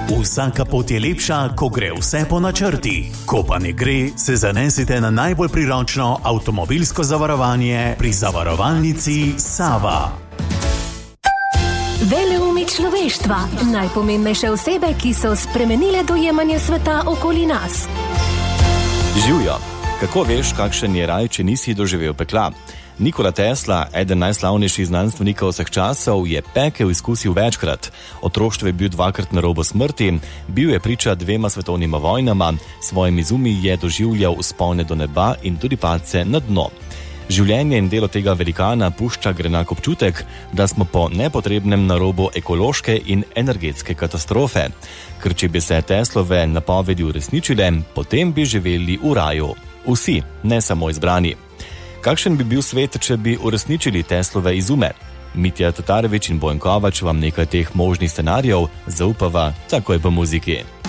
Vsaka pot je lepša, ko gre vse po načrtih. Ko pa ne gre, se zanesite na najbolj priročno avtomobilsko zavarovanje pri zavarovalnici Sava. Veleumi človeštva, najpomembnejše osebe, ki so spremenile dojemanje sveta okoli nas. Živjo, kako veš, kakšen je raj, če nisi doživel pekla? Nikola Tesla, eden najslavnejših znanstvenikov vseh časov, je pekel izkusil večkrat. Otroštvo je bil 2-krat na robu smrti, bil je priča 2 svetovnima vojnama, s svojimi izumi je doživljal vzpone do neba in tudi padce na dno. Življenje in delo tega velikana pušča grenak občutek, da smo po nepotrebnem na robu ekološke in energetske katastrofe. Ker če bi se Teslove napovedi uresničile, potem bi živeli v raju. Vsi, ne samo izbrani. Kakšen bi bil svet, če bi uresničili Teslove izume? Mitja Tatarević in Bojan Kovač vam nekaj teh možnih scenarijev zaupava takoj po muziki.